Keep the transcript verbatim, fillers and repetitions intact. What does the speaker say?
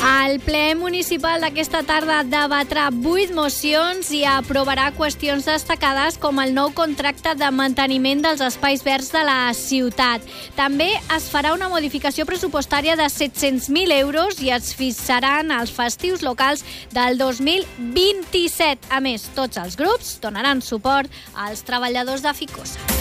El ple municipal d'aquesta tarda debatrà vuit mocions i aprovarà qüestions destacades com el nou contracte de manteniment dels espais verds de la ciutat. També es farà una modificació pressupostària de set-cents mil euros i es fixaran els festius locals del dos mil vint-i-set. A més, tots els grups donaran suport als treballadors de Ficosa.